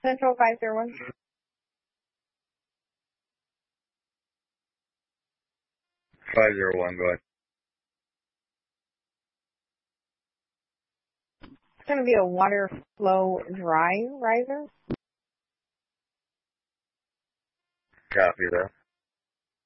Central 501. 501, go ahead. It's going to be a water flow dry riser. Copy that.